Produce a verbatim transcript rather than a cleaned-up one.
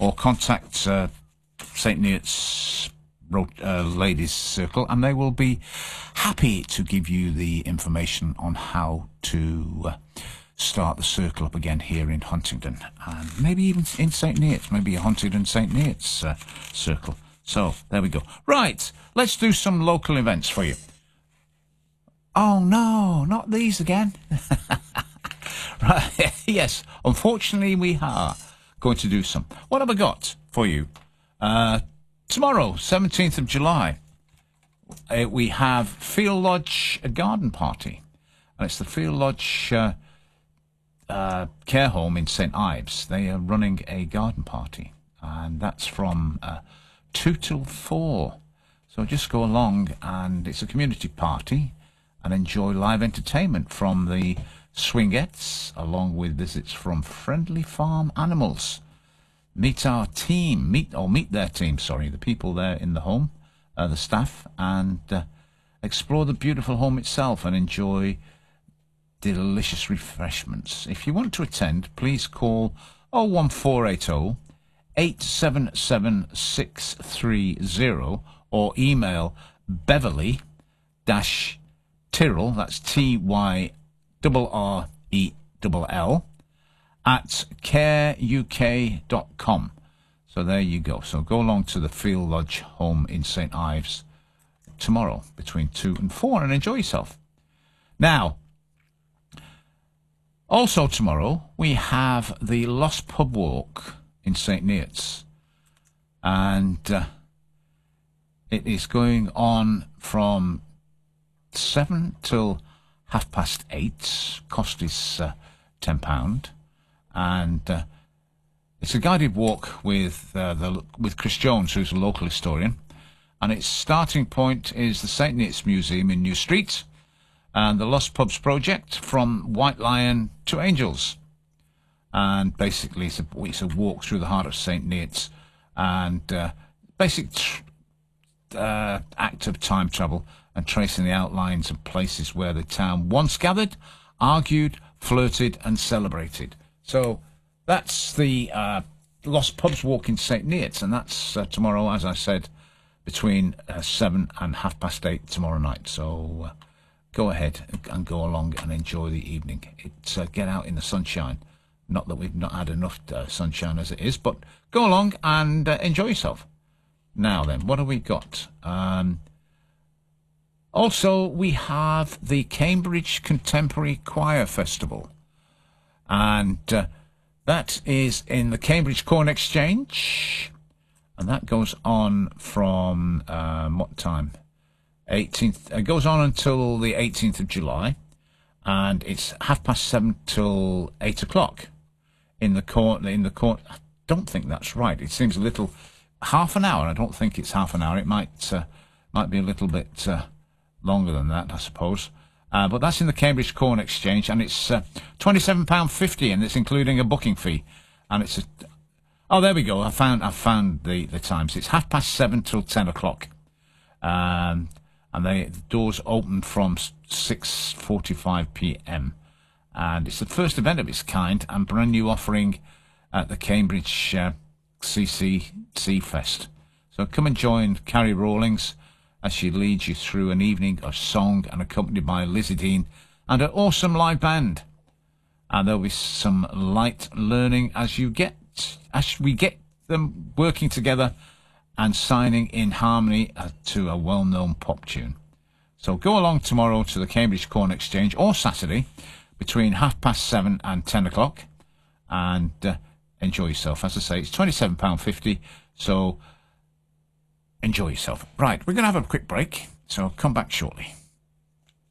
or contact uh, Saint Neots uh, Ladies Circle, and they will be happy to give you the information on how to uh, start the circle up again here in Huntingdon, and maybe even in Saint Neots, maybe a Huntingdon Saint Neots uh, circle. So there we go. Right, let's do some local events for you. Oh no, not these again. Right, yes, unfortunately we are going to do some. What have I got for you? Uh, tomorrow, seventeenth of July, uh, we have Field Lodge a garden party. And it's the Field Lodge uh, uh, care home in Saint Ives. They are running a garden party, and that's from uh, two till four. So just go along, and it's a community party, and enjoy live entertainment from the Swingettes, along with visits from friendly farm animals. Meet our team, meet or meet their team, sorry, the people there in the home, uh, the staff, and uh, explore the beautiful home itself and enjoy delicious refreshments. If you want to attend, please call oh one four eight oh, eight seven seven, six three zero or email Beverly dash Tyrrell, that's T Y R R E L L, at care U K dot com. So there you go. So go along to the Field Lodge home in Saint Ives tomorrow between two and four and enjoy yourself. Now, also tomorrow we have the Lost Pub Walk in Saint Neots, and uh, it is going on from seven till half past eight. Cost is uh, ten pounds, and uh, it's a guided walk with uh, the with Chris Jones, who's a local historian, and its starting point is the Saint Neots Museum in New Street and the Lost Pubs Project from White Lion to Angels. And basically it's a, it's a walk through the heart of Saint Neots, and uh, basic tr- uh, act of time travel and tracing the outlines of places where the town once gathered, argued, flirted and celebrated. So that's the uh, Lost Pubs Walk in Saint Neots, and that's uh, tomorrow, as I said, between uh, seven and half past eight tomorrow night. So uh, go ahead and, and go along and enjoy the evening. It's uh, get out in the sunshine. Not that we've not had enough uh, sunshine as it is, but go along and uh, enjoy yourself. Now then, what have we got? Um, also, we have the Cambridge Contemporary Choir Festival, and uh, that is in the Cambridge Corn Exchange, and that goes on from um, what time? eighteenth. It goes on until the eighteenth of July, and it's half past seven till eight o'clock in the court. In the court, I don't think that's right. It seems a little half an hour. I don't think it's half an hour. It might uh, might be a little bit uh, longer than that, I suppose. Uh, but that's in the Cambridge Corn Exchange, and it's uh, twenty-seven pounds fifty, and it's including a booking fee. And it's a, oh, there we go. I found I found the the times. It's half past seven till ten o'clock, um, and they, the doors open from six forty-five p.m. And it's the first event of its kind and brand new offering at the Cambridge uh, C C C Fest. So come and join Carrie Rawlings as she leads you through an evening of song and accompanied by Lizzie Dean and an awesome live band. And there'll be some light learning as you get, as we get them working together and signing in harmony uh, to a well-known pop tune. So go along tomorrow to the Cambridge Corn Exchange, or Saturday between half past seven and ten o'clock, and uh, enjoy yourself. As I say, it's twenty-seven pounds fifty, so enjoy yourself. Right, we're going to have a quick break, so come back shortly.